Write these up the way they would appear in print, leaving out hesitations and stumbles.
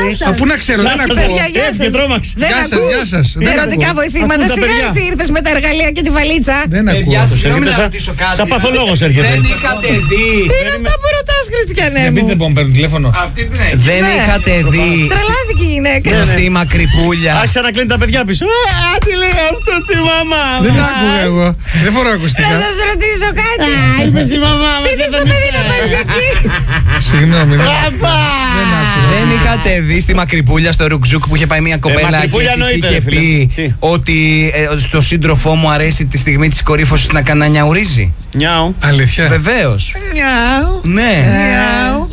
ξέρεις. Πού να ξέρω, δεν ακούω. Γεια σας. Ερωτικά βοηθήματα. Σιγά εσύ ήρθες με τα εργαλεία και τη βαλίτσα. Δεν ακούω. Συγγνώμη να ρωτήσω κάτι. Σαν παθολόγος έρχεται. Δεν είχατε δει. Τι είναι αυτά που ρωτάς, Χριστιανέ Μην μου? δεν μπορώ να παίρνω τηλέφωνο. Δεν είχατε δει. Τρελάθηκε η γυναίκα. Στη Μακρυπούλια. Άρχισα να κλείνει τα παιδιά πίσω. Τι λέει αυτό στη μαμά. Δεν άκουγα εγώ. Δεν φορώ ακουστικά. Να σας ρωτήσω κάτι. Είπε στη μαμά. Πείτε στο παιδί να πάει εκεί. Συγγνώμη. Δεν είχατε δει στη Μακρυπούλια στο Ρουκζούκ που είχε πάει μια κοπέλα και Μακρυπούλια της εννοείται, είχε φίλε. πει Τι? ότι στο σύντροφό μου αρέσει τη στιγμή της κορύφωσης να κανανιαουρίζει. Νιάου. Αλήθεια. Βεβαίως. Νιάου. Ναι. Νιάου.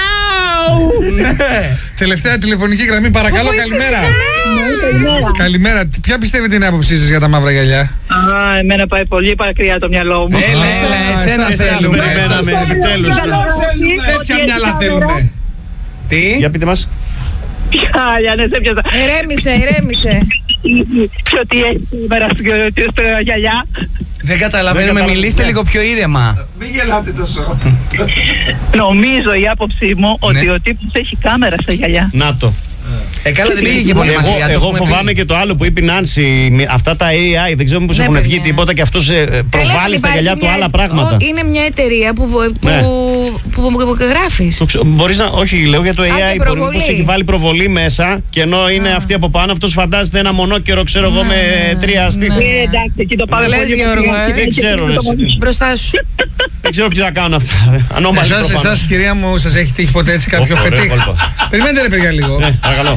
Τελευταία τηλεφωνική γραμμή, παρακαλώ, καλημέρα. Καλημέρα. Ποια πιστεύετε είναι η άποψή σας για τα μαύρα γυαλιά? Εμένα πάει πολύ μακριά το μυαλό μου. Εσένα θέλουμε. Περιμέναμε επιτέλους. Ποια μυαλά θέλουμε? Τι? Για πείτε μας. Ποια, ναι, σε πιάσα. Ηρέμησε. Ποιο τι έχει σήμερα στο γυαλιά. Δεν καταλαβαίνουμε, μιλήστε λίγο πιο ήρεμα. Μην γελάτε τόσο. Νομίζω η άποψή μου ότι ο τύπος έχει κάμερα στα γυαλιά. Να το. Καλά, δεν πήγε και πολύ μακριά. Εγώ φοβάμαι και το άλλο που είπε η Νάνση. Αυτά τα AI, δεν ξέρω μήπως Ναι, έχουν παιδιά. βγει τίποτα και αυτός προβάλλει στα γυαλιά του άλλα πράγματα. Είναι μια εταιρεία Ναι. που γράφεις. Μπορείς να. Όχι, λέω για το AI. Μπορεί προβολή. μήπως έχει βάλει προβολή μέσα και ενώ είναι αυτή από πάνω, αυτός φαντάζεται ένα μονόκερο, ξέρω εγώ, με 3 στήθια. Εντάξει, εκεί το πάμε Λες, πολύ Γιώργο, μακριά. Δεν ξέρω, ρε, εσύ. Μπροστά σου. Δεν ξέρω ποιοι θα κάνουν αυτά. Ανώμαλοι προφανώς. Εσάς, κυρία μου, σας έχει τύχει ποτέ έτσι κάποιο Ωραία, φετίχ? κόλπα. Περιμένετε ρε παιδιά λίγο. Ναι, παρακαλώ.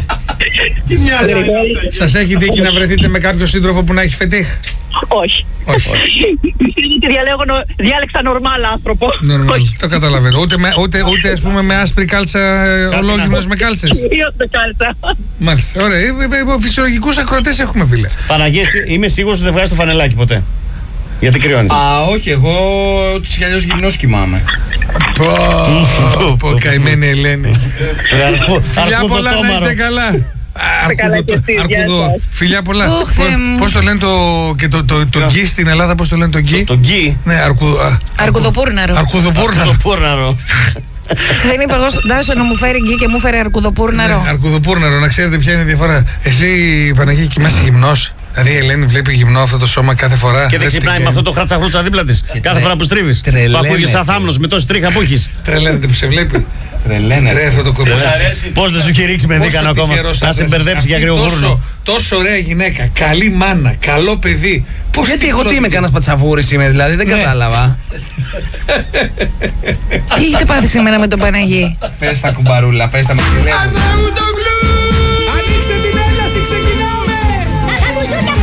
Σας έχει τύχει να βρεθείτε με κάποιο σύντροφο που να έχει φετίχ? Όχι. Όχι. Διάλεξα νορμάλ άνθρωπο. Normal, το καταλαβαίνω. Ούτε ας πούμε με άσπρη κάλτσα, ολόγυμνος με κάλτσες. Κυρίως με κάλτσα. Μάλιστα, ωραία. Φυσιολογικούς ακροατές έχουμε, φίλε. Παναγία, είμαι σίγουρος ότι δεν βγάζει το φανελάκι ποτέ. Γιατί κρυώνει. Όχι, εγώ ούτως κι αλλιώς γυμνός κοιμάμαι. Πω, καημένη Ελένη. Φιλιά πολλά, να είστε καλά. καλά και εσείς, γεια σας. Φιλιά πολλά. Ωχ, Θεέ μου. Πώς το λένε το γκί στην Ελλάδα, πώς το λένε το γκί? Το γκί. Ναι, Αρκουδοπούρναρο. αρκουδοπούρναρο. Το πούρναρο. Δεν είπα εγώ στον Τάσο να μου φέρει γκί και μου φέρει αρκουδοπούρναρο. Αρκουδοπούρναρο, να ξέρετε ποια είναι η διαφορά. Εσύ, Παναγία, κοιμάσαι γυμνός? Δηλαδή η Ελένη βλέπει γυμνό αυτό το σώμα κάθε φορά. Και δεν ξυπνάει με αυτό το χράτσα δίπλα της. Κάθε φορά που στρίβεις. Που ακούγεις σαν θάμνος με τόση τρίχα που έχεις. Τρελαίνεται που σε βλέπει. Τρελαίνε. Ρε αυτό το κόμπο. Πώς δεν σου έχει ρίξει με δίκανο ακόμα. Να σε μπερδέψει για γρήγορο. Τόσο ωραία γυναίκα. Καλή μάνα. Καλό παιδί. Γιατί εγώ τι είμαι, κανένας πατσαβούρης είμαι, δηλαδή δεν κατάλαβα. Τι έχετε πάθει σήμερα με τον Παναγί? Πες τα κουμπαρούλα, πες τα με ξυλεύουν.